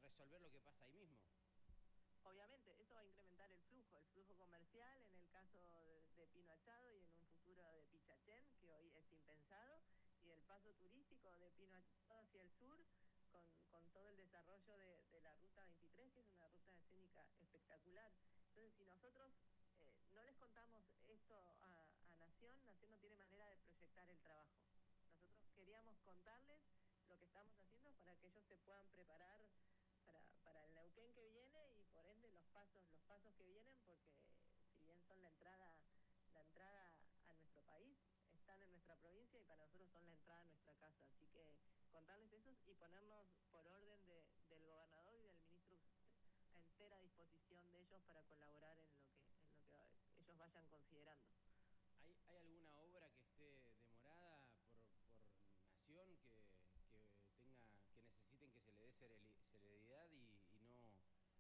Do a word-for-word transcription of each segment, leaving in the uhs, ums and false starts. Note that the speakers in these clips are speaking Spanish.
resolver lo que pasa ahí mismo. Obviamente, eso va a incrementar el flujo, el flujo comercial en el caso de, de Pino Achado y en un futuro de Pichachén, que hoy es impensado, y el paso turístico de Pino Achado hacia el sur, con, con todo el desarrollo de, de la Ruta veintitrés, que es una ruta escénica espectacular. Entonces, si nosotros eh, no les contamos esto a, a Nación, Nación no tiene manera de proyectar el trabajo. Nosotros queríamos contarles lo que estamos haciendo para que ellos se puedan preparar Para, para el Neuquén que viene y por ende los pasos los pasos que vienen, porque si bien son la entrada la entrada a nuestro país, están en nuestra provincia y para nosotros son la entrada a nuestra casa, así que contarles eso y ponernos por orden de, del gobernador y del ministro a entera disposición de ellos para colaborar en lo que en lo que ellos vayan considerando. ¿Hay, hay alguna obra que esté demorada por, por Nación que, que tenga que necesiten que se le dé celeridad y, y no,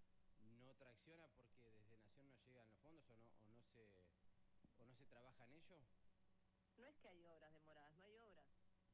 no tracciona porque desde Nación no llegan los fondos o no, o no se o no se trabaja en ello? No es que hay obras demoradas, no hay obras.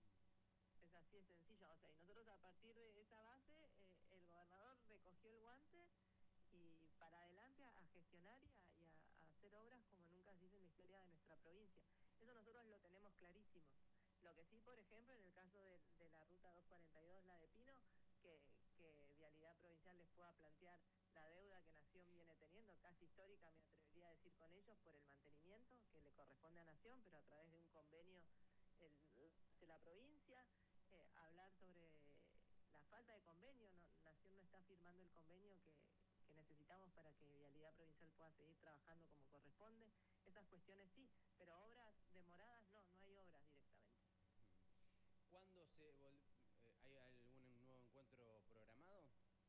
Es así de sencillo, o sea, y nosotros a partir de esa base, eh, el gobernador recogió el guante y para adelante a, a gestionar y, a, y a, a hacer obras como nunca se hizo en la historia de nuestra provincia. Eso nosotros lo tenemos clarísimo. Lo que sí, por ejemplo, en el caso de, de la ruta doscientos cuarenta y dos, la de Pino, que, que Vialidad Provincial les pueda plantear la deuda que Nación viene teniendo, casi histórica, me atrevería a decir con ellos, por el mantenimiento que le corresponde a Nación, pero a través de un convenio el, de la provincia. Eh, hablar sobre la falta de convenio, no, Nación no está firmando el convenio que, que necesitamos para que Vialidad Provincial pueda seguir trabajando como corresponde. Esas cuestiones sí, pero obras demoradas no, no hay obras directamente. ¿Cuándo se vol eh, hay algún nuevo encuentro programado?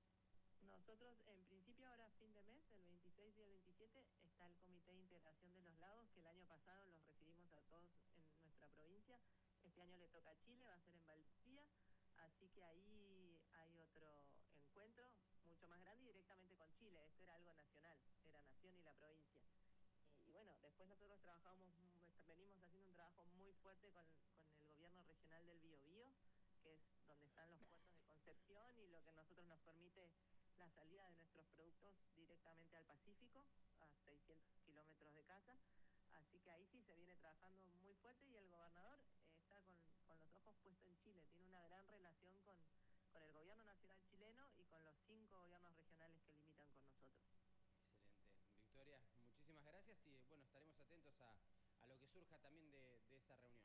Nosotros, en principio, ahora a fin de mes, el veintiséis y el veintisiete, está el Comité de Integración de los Lagos, que el año pasado los recibimos a todos en nuestra provincia. Este año le toca a Chile, va a ser en Valdivia, así que ahí hay otro encuentro mucho más grande y directamente con Chile. Esto era algo nacional, era Nación y la provincia. Y, y bueno, después nosotros trabajamos, venimos haciendo un trabajo muy fuerte con, con el gobierno regional del Biobío, que es donde están los puertos de Concepción y lo que a nosotros nos permite la salida de nuestros productos directamente al Pacífico, a seiscientos kilómetros de casa. Así que ahí sí se viene trabajando muy fuerte y el gobernador eh, está con, con los ojos puestos en Chile, tiene una gran relación con, con el gobierno nacional chileno y con los cinco gobiernos regionales que limitan con nosotros. Excelente. Victoria, muchísimas gracias y bueno, estaremos atentos a, a lo que surja también de, de esa reunión.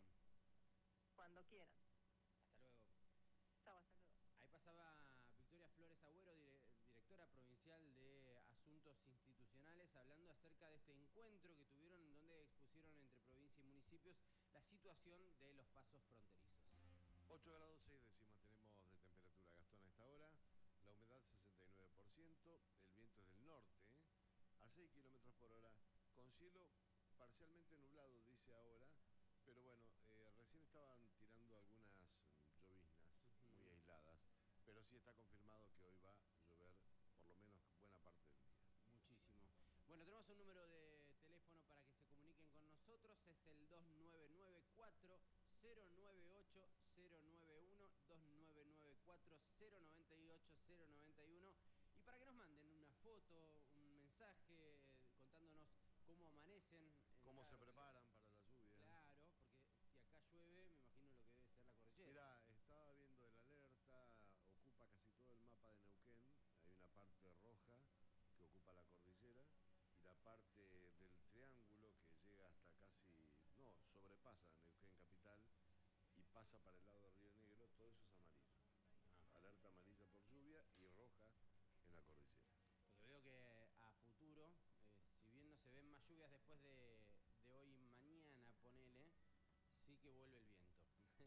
Cuando quieran. Hasta luego. Chao, hasta luego. Ahí pasaba Victoria Flores Agüero, dire directora provincial de Asuntos Institucionales, hablando acerca de este encuentro que tuvieron donde expusieron entre provincia y municipios la situación de los pasos fronterizos. ocho grados seis décimas tenemos de temperatura, Gastón, a esta hora. La humedad sesenta y nueve por ciento, el viento es del norte, ¿eh? a seis kilómetros por hora, con cielo parcialmente nublado, dice ahora. Pero bueno, eh, recién estaban tirando algunas lloviznas uh-huh. muy aisladas, pero sí está confirmado que hoy va a llover por lo menos buena parte del día. Muchísimo. Bueno, tenemos un número de teléfono para que se comuniquen con nosotros, es el dos nueve nueve cuatro cero nueve ocho cero nueve uno, dos nueve nueve cuatro cero nueve ocho cero nueve uno, y para que nos manden una foto, un mensaje contándonos cómo amanecen. Cómo claro, se preparan para la lluvia. Claro, porque si acá llueve, me imagino lo que debe ser la cordillera. Mirá, estaba viendo el alerta, ocupa casi todo el mapa de Neuquén, hay una parte roja que ocupa la cordillera y la parte del triángulo que llega hasta casi, no, sobrepasa Neuquén capital y pasa para el lado de Río Negro, todo eso es amarillo. Ah. Alerta amarilla por lluvia y roja en la cordillera. Porque veo que a futuro, eh, si bien no se ven más lluvias después de, de hoy y mañana, ponele, sí que vuelve el viento.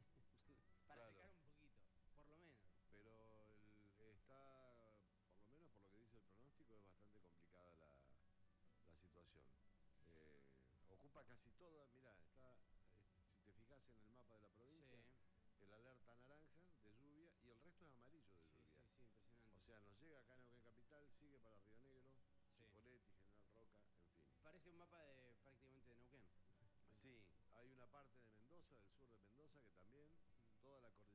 Para claro. secar un poquito, por lo menos. Pero el, está, por lo menos por lo que dice el pronóstico, es bastante complicada la, la situación. Eh, ocupa casi toda, mirá, está, si te fijas en el mapa de la provincia, sí. el alerta naranja de lluvia y el resto es amarillo de sí, lluvia. Sí, sí, impresionante. O sea, nos llega acá en Neuquén Capital, sigue para Río Negro, sí. Chipoleti, General Roca, en fin. Parece un mapa de prácticamente de Neuquén. Sí, hay una parte de Mendoza, del sur de Mendoza, que también, toda la cordillera